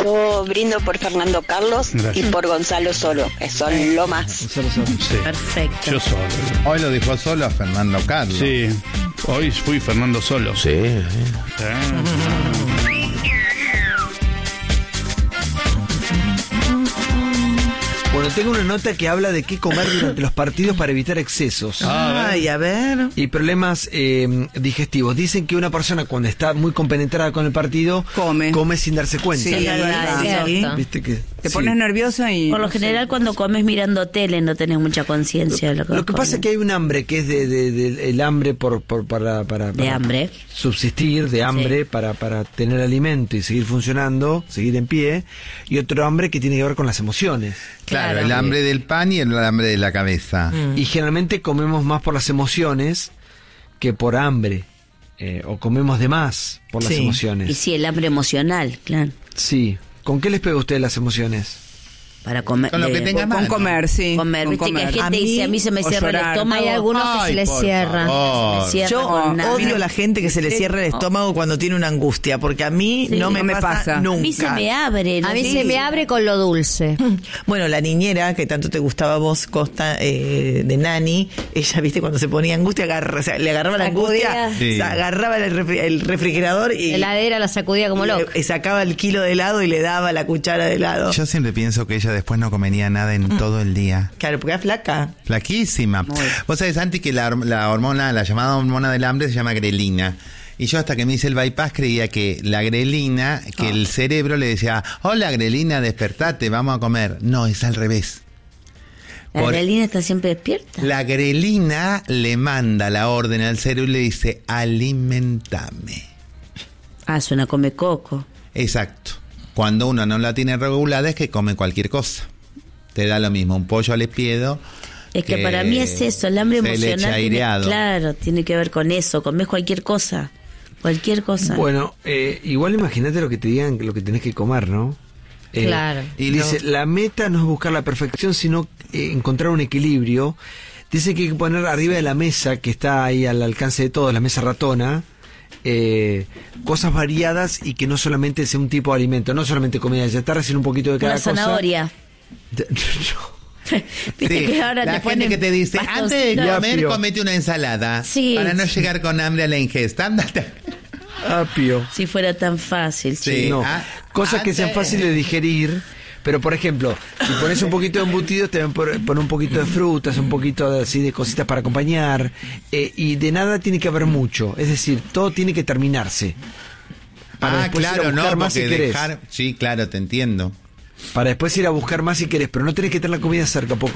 Yo brindo por Fernando Carlos. Gracias. Y por Gonzalo Solo, que son lo más. Sí. Perfecto. Yo solo. Hoy lo dijo solo a Fernando Carlos. Sí. Hoy fui Fernando Solo. Sí. Bueno, tengo una nota que habla de qué comer durante los partidos para evitar excesos Ay, a ver. y problemas digestivos. Dicen que una persona cuando está muy compenetrada con el partido Come sin darse cuenta. Sí, sí. ¿Viste que Te sí. pones nerviosa y... Por lo general, cuando comes mirando tele, no tenés mucha conciencia de lo que Lo que pasa es que hay un hambre que es de el hambre para De hambre. subsistir, de hambre para tener alimento y seguir funcionando, seguir en pie, y otro hambre que tiene que ver con las emociones. Claro, el hambre del pan y el hambre de la cabeza. Y generalmente comemos más por las emociones que por hambre, o comemos de más por las Sí. emociones. Y sí, el hambre emocional, claro. Sí. ¿Con qué les pega a ustedes las emociones? Para comer. Con lo que tenga Con mano. comer, sí. Comer, con viste que comer. hay gente que dice, a mí se me o cierra el llorar. estómago. Hay algunos que se Ay, les por cierra. favor. Se me cierra Yo con nada. odio a la gente que se le cierra el estómago cuando tiene una angustia, porque a mí Sí, no me no pasa nunca. A mí se me abre. A mí ¿no? se me abre con lo dulce. Bueno, la niñera que tanto te gustaba a vos, Costa, de Nani, ella, viste, cuando se ponía angustia, o sea, le agarraba la Sacudía. angustia, Sí. o sea, agarraba el refrigerador y La heladera la sacudía como loco. y sacaba el kilo de helado y le daba la cuchara de helado. Yo siempre pienso que ella después no comería nada en todo el día. Claro, porque era flaca. Flaquísima. Vos sabés, Santi, que la hormona, la llamada hormona del hambre se llama grelina. Y yo hasta que me hice el bypass creía que la grelina, que el cerebro le decía, hola grelina, despertate, vamos a comer. No, es al revés. La Por- adrenalina está siempre despierta. La grelina le manda la orden al cerebro y le dice, alimentame. Ah, suena come coco. Exacto. Cuando uno no la tiene regulada es que come cualquier cosa. Te da lo mismo, un pollo al espiedo. Es que para mí es eso, el hambre se le echa emocional. aireado. Claro, tiene que ver con eso. Comés cualquier cosa. Cualquier cosa. Bueno, igual imagínate lo que te digan, lo que tenés que comer, ¿no? Claro. Y dice, la meta no es buscar la perfección, sino encontrar un equilibrio. Dice que hay que poner arriba de la mesa, que está ahí al alcance de todos, la mesa ratona, cosas variadas y que no solamente sea un tipo de alimento, no solamente comida de chatarra, sino un poquito de cada Una cosa. zanahoria. Viste Sí, que ahora la te gente ponen que te dice, bastoncito. antes de comer, Apio. comete una ensalada. Sí. Para no llegar con hambre a la ingesta. Ándate. Apio. Si fuera tan fácil, Sí. chico. No, cosas que sean fáciles de digerir. Pero, por ejemplo, si pones un poquito de embutidos, te van a poner un poquito de frutas, un poquito así de cositas para acompañar. Y de nada tiene que haber mucho. Es decir, todo tiene que terminarse. Para después ir a claro, buscar no, más si porque querés. dejar... Sí, claro, te entiendo. Para después ir a buscar más si querés. Pero no tenés que tener la comida cerca, porque